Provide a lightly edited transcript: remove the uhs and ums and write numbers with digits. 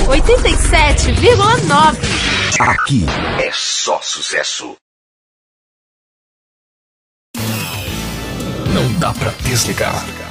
87,9. Aqui é só sucesso. Não dá pra desligar.